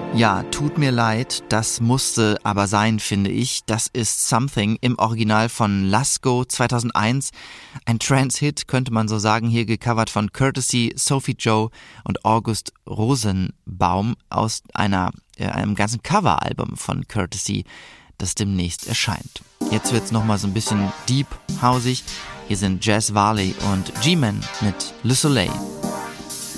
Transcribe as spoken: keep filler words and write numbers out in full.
Ja, tut mir leid, das musste aber sein, finde ich. Das ist Something im Original von Lasco zweitausendeins. Ein Trance-Hit, könnte man so sagen, hier gecovert von Courtesy, Sophie Joe und August Rosenbaum aus einer, äh, einem ganzen Coveralbum von Courtesy, das demnächst erscheint. Jetzt wird's nochmal so ein bisschen deep-hausig. Hier sind Jazz Varley und G-Man mit Le Soleil.